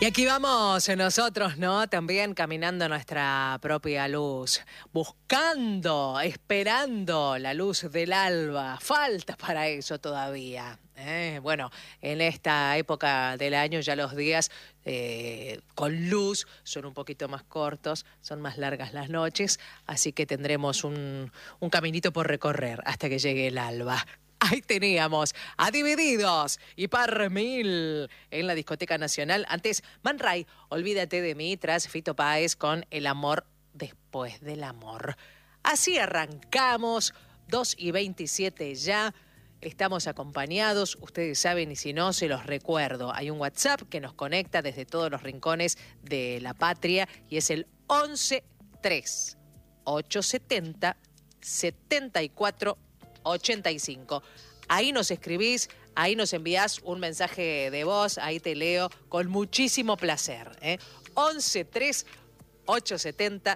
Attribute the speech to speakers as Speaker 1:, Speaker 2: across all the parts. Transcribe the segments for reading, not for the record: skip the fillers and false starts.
Speaker 1: Y aquí vamos nosotros, ¿no? También caminando nuestra propia luz, buscando, esperando la luz del alba. Falta para eso todavía. Bueno, en esta época del año ya los días con luz son un poquito más cortos, son más largas las noches, así que tendremos un caminito por recorrer hasta que llegue el alba. Ahí teníamos a Divididos y Par Mil en la Discoteca Nacional. Antes, Man Ray, Olvídate de mí, tras Fito Páez con El amor después del amor. Así arrancamos, 2:27 ya. Estamos acompañados, ustedes saben, y si no, se los recuerdo. Hay un WhatsApp que nos conecta desde todos los rincones de la patria y es el 11-3 870 7485. Ahí nos escribís, ahí nos envías un mensaje de voz, ahí te leo con muchísimo placer. 11-3 870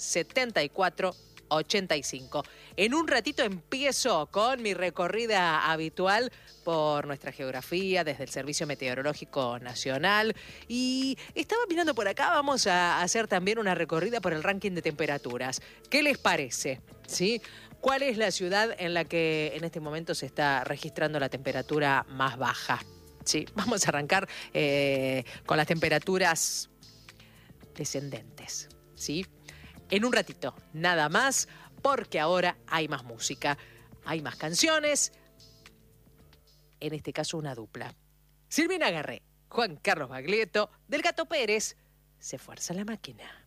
Speaker 1: 7485. En un ratito empiezo con mi recorrida habitual por nuestra geografía desde el Servicio Meteorológico Nacional. Y estaba mirando por acá, vamos a hacer también una recorrida por el ranking de temperaturas. ¿Qué les parece? ¿Sí? ¿Cuál es la ciudad en la que en este momento se está registrando la temperatura más baja? Sí, vamos a arrancar con las temperaturas descendentes, ¿sí? En un ratito, nada más, porque ahora hay más música, hay más canciones, en este caso una dupla. Silvina Garré, Juan Carlos Baglietto, del Gato Pérez, Se fuerza la máquina.